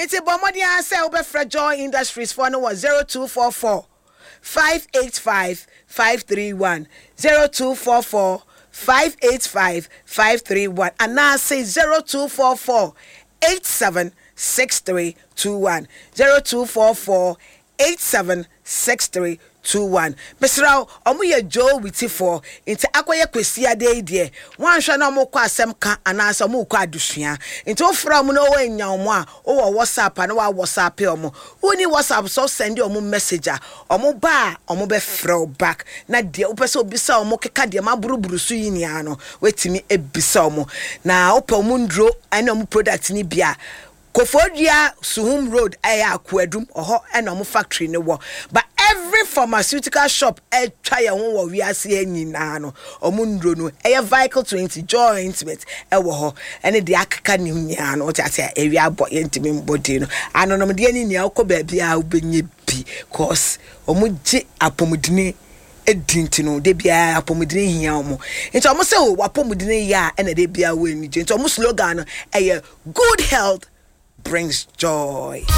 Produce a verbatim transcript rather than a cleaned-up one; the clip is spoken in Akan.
It's a Bomodia sell Befra Joy Industries for no zero two four four five eight five five three one zero two four four five eight five five three one and now say zero two four four eight seven six three two one zero two four four eight seven six three two one. Mesrao omo ye Joe witi for into akoye kwesi ade de wan hwa na mo kwa asem ka anasa mo kwa adusua into ofra mo no wanya omo a o wo WhatsApp na wa WhatsApp omo uni WhatsApp so send omo messenger omo ba omo be throw back na de opese obisa omo keka de ma buruburu su yi nia no wetimi ebisa omo na opa omo ndro ana omo product ni bia Kofodia Suhum Road aya Akwadum oho ena omo factory ne wo but every pharmaceutical shop e twa ye won wo wiase anyina no omo ndro no e vehicle twenty joint with e wo ho ene de akaka ni nya no oti ase e wi abo ye ntimi mbodi no anonom de ani nia ukọ ba bia ubenye bi cause omo gi apomudini edinti no de bia apomudini hia omo nti omo se wo apomudini ya ene de bia we ni nti omo slogan no e good health brings joy.